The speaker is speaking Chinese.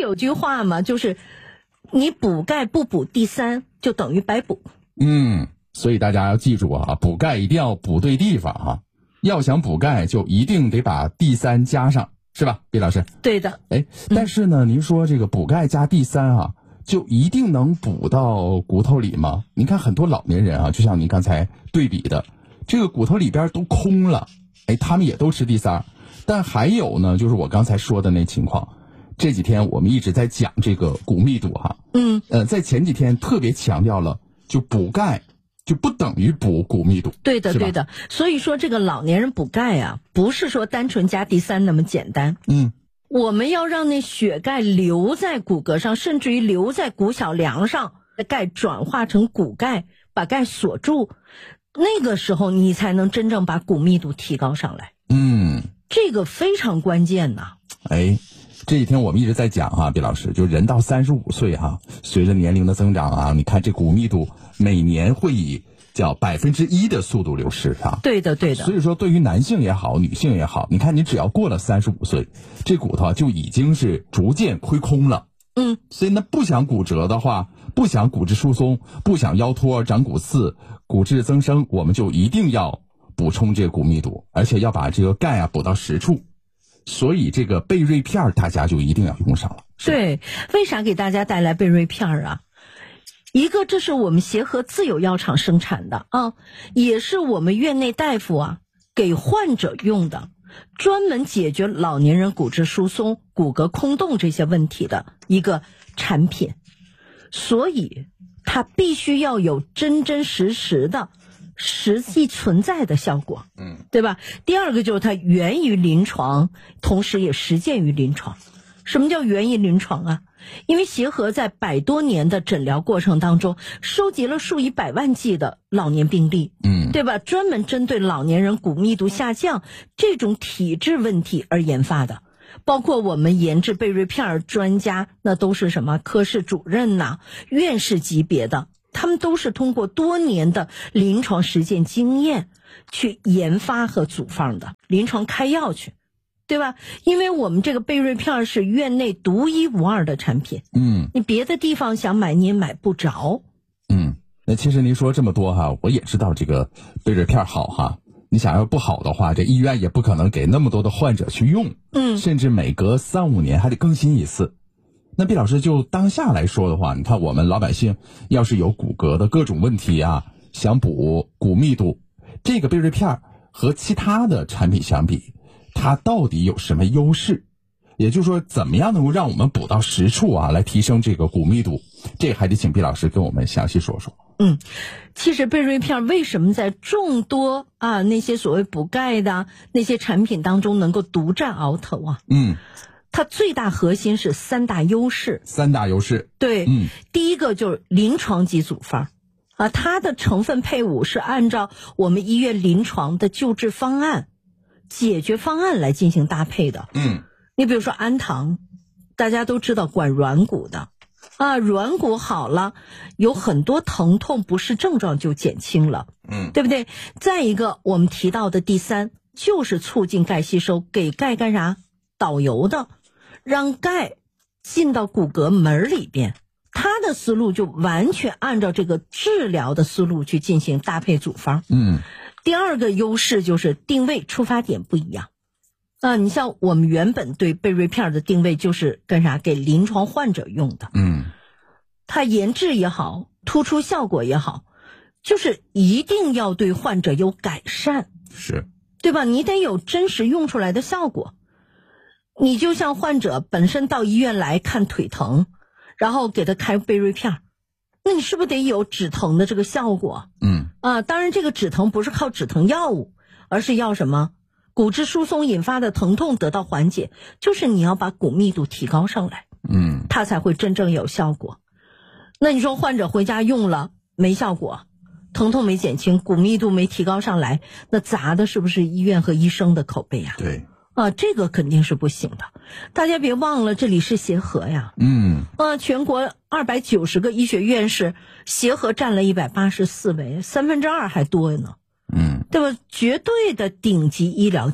有句话嘛，就是你补钙不补D3就等于白补。 所以大家要记住啊，补钙一定要补对地方啊。要想补钙就一定得把D3加上，是吧，毕老师？ 对的。 但是呢，您说这个补钙加D3啊，就一定能补到骨头里吗？您看很多老年人啊，就像您刚才对比的，这个骨头里边都空了，他们也都吃D3，但还有呢，就是我刚才说的那情况。这几天我们一直在讲这个骨密度哈，在前几天特别强调了，就补钙就不等于补骨密度。 对的，对的。所以说这个老年人补钙啊，不是说单纯加D3那么简单。我们要让那血钙留在骨骼上，甚至于留在骨小梁上，钙转化成骨钙，把钙锁住，那个时候你才能真正把骨密度提高上来。这个非常关键呐。 这几天我们一直在讲啊，毕老师，就人到35岁哈，随着年龄的增长啊，你看这骨密度每年会以叫1%的速度流失啊。 对的，对的。 所以说，对于男性也好，女性也好，你看你只要过了35岁，这骨头就已经是逐渐亏空了。所以呢，不想骨折的话，不想骨质疏松，不想腰托长骨刺、骨质增生，我们就一定要补充这个骨密度，而且要把这个钙啊补到实处。所以这个贝瑞片大家就一定要用上了。 对，为啥给大家带来贝瑞片啊？一个，这是我们协和自有药厂生产的啊，也是我们院内大夫啊给患者用的，专门解决老年人骨质疏松、骨骼空洞这些问题的一个产品，所以它必须要有真真实实的实际存在的效果，对吧？第二个就是它源于临床，同时也实践于临床。什么叫源于临床啊？因为协和在100多年的诊疗过程当中，收集了数以百万计的老年病例，对吧？专门针对老年人骨密度下降这种体质问题而研发的。包括我们研制贝瑞片专家，那都是什么科室主任呐、院士级别的，他们都是通过多年的临床实践经验去研发和组方的，临床开药去，对吧？因为我们这个贝瑞片是院内独一无二的产品，你别的地方想买你也买不着。 那其实您说这么多哈，我也知道这个贝瑞片好哈。你想要不好的话，这医院也不可能给那么多的患者去用，甚至每隔3-5年还得更新一次。那毕老师就当下来说的话，你看我们老百姓要是有骨骼的各种问题啊，想补骨密度，这个贝瑞片和其他的产品相比，它到底有什么优势？也就是说，怎么样能够让我们补到实处啊，来提升这个骨密度？这个还得请毕老师跟我们详细说说。 其实贝瑞片为什么在众多啊那些所谓补钙的那些产品当中能够独占鳌头啊？它最大核心是3大优势。对，第一个就是临床级组方啊，它的成分配伍是按照我们医院临床的救治方案、解决方案来进行搭配的。你比如说氨糖，大家都知道管软骨的啊，软骨好了，有很多疼痛不适症状就减轻了，对不对？再一个，我们提到的第3就是促进钙吸收，给钙干啥？导油的，让钙进到骨骼门里边。他的思路就完全按照这个治疗的思路去进行搭配组方。第二个优势就是定位出发点不一样。你像我们原本对贝瑞片的定位就是干啥？给临床患者用的。它研制也好，突出效果也好，就是一定要对患者有改善， 是， 对吧？你得有真实用出来的效果。你就像患者本身到医院来看腿疼，然后给他开贝瑞片，那你是不是得有止疼的这个效果？当然这个止疼不是靠止疼药物，而是要什么？骨质疏松引发的疼痛得到缓解，就是你要把骨密度提高上来，它才会真正有效果。那你说患者回家用了没效果，疼痛没减轻，骨密度没提高上来，那砸的是不是医院和医生的口碑呀？ 对， 这个肯定是不行的。大家别忘了，这里是协和呀，全国290个医学院士，协和占了184位，2/3还多呢。对吧？绝对的顶级医疗